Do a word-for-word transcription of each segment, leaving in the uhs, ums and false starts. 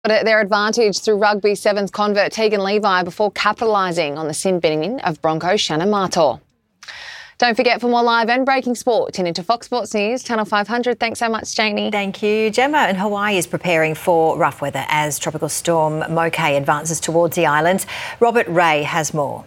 At their advantage through Rugby Sevens convert Tegan Levi before capitalising on the sin binning of Broncos Shannon Martor. Don't forget, for more live and breaking sport, tune into Fox Sports News, Channel five hundred. Thanks so much, Janie. Thank you, Gemma. And Hawaii is preparing for rough weather as Tropical Storm Moke advances towards the islands. Robert Ray has more.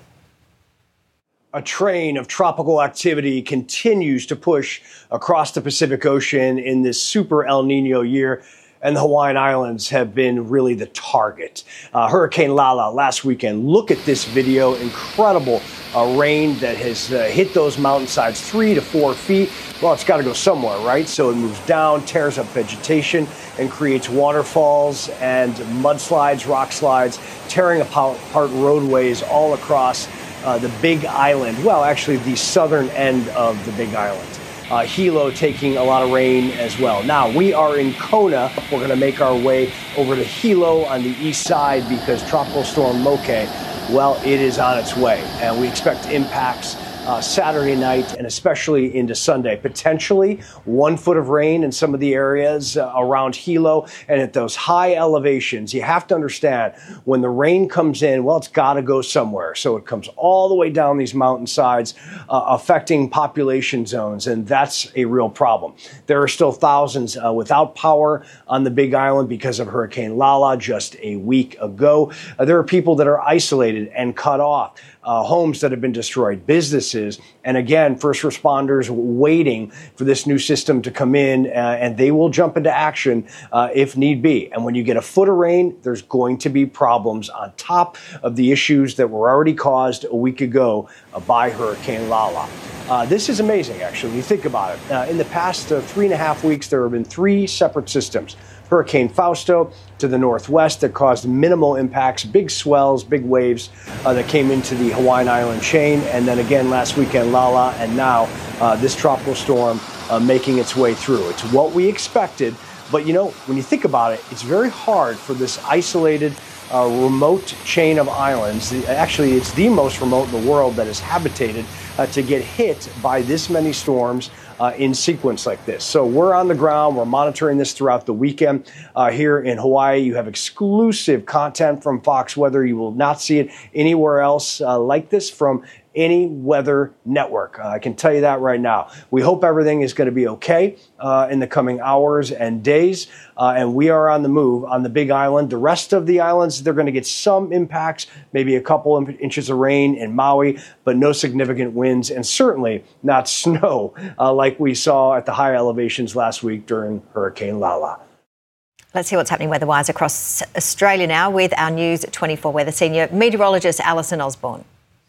A train of tropical activity continues to push across the Pacific Ocean in this super El Nino year, and the Hawaiian Islands have been really the target. Uh, Hurricane Lala last weekend. Look at this video. Incredible uh, rain that has uh, hit those mountainsides three to four feet. Well, it's got to go somewhere, right? So it moves down, tears up vegetation, and creates waterfalls and mudslides, rock slides, tearing apart roadways all across uh, the Big Island. Well, actually, the southern end of the Big Island. Uh, Hilo taking a lot of rain as well. Now, we are in Kona. We're going to make our way over to Hilo on the east side because Tropical Storm Moke, well, it is on its way. And we expect impacts uh, Saturday night and especially into Sunday. Potentially one foot of rain in some of the areas uh, around Hilo and at those high elevations. You have to understand when the rain comes in, well, it's got to go somewhere. So it comes all the way down these mountainsides, uh, affecting population zones. And that's a real problem. There are still thousands uh, without power on the Big Island because of Hurricane Lala just a week ago. Uh, there are people that are isolated and cut off. Uh, homes that have been destroyed, businesses, and again, first responders waiting for this new system to come in, uh, and they will jump into action uh, if need be. And when you get a foot of rain, there's going to be problems on top of the issues that were already caused a week ago uh, by Hurricane Lala. Uh, this is amazing, actually, when you think about it. Uh, in the past uh, three and a half weeks, there have been three separate systems. Hurricane Fausto to the northwest that caused minimal impacts, big swells, big waves uh, that came into the Hawaiian Island chain. And then again last weekend, Lala, and now uh, this tropical storm uh, making its way through. It's what we expected. But, you know, when you think about it, it's very hard for this isolated, uh, remote chain of islands. Actually, it's the most remote in the world that is habitated uh, to get hit by this many storms Uh, in sequence like this. So we're on the ground. We're monitoring this throughout the weekend uh, here in Hawaii. You have exclusive content from Fox Weather. You will not see it anywhere else uh, like this from any weather network. Uh, I can tell you that right now. We hope everything is going to be okay uh, in the coming hours and days. Uh, and we are on the move on the Big Island. The rest of the islands, they're going to get some impacts, maybe a couple of inches of rain in Maui, but no significant winds and certainly not snow uh, like we saw at the high elevations last week during Hurricane Lala. Let's see what's happening weather-wise across Australia now with our News twenty-four weather senior meteorologist Alison Osborne.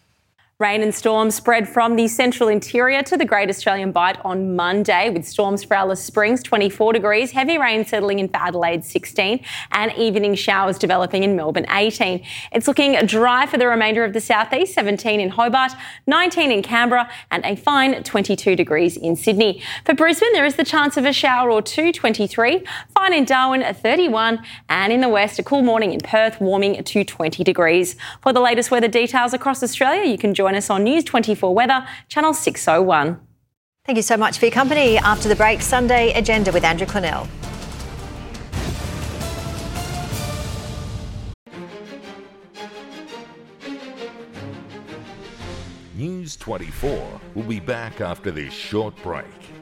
Rain and storms spread from the central interior to the Great Australian Bight on Monday, with storms for Alice Springs, twenty-four degrees, heavy rain settling in for Adelaide, sixteen, and evening showers developing in Melbourne, eighteen. It's looking dry for the remainder of the southeast, seventeen in Hobart, nineteen in Canberra, and a fine twenty-two degrees in Sydney. For Brisbane, there is the chance of a shower or two, twenty-three, fine in Darwin, thirty-one, and in the west, a cool morning in Perth, warming to twenty degrees. For the latest weather details across Australia, you can join Join us on News twenty-four Weather, Channel six oh one. Thank you so much for your company. After the break, Sunday Agenda with Andrew Cornell. News twenty-four will be back after this short break.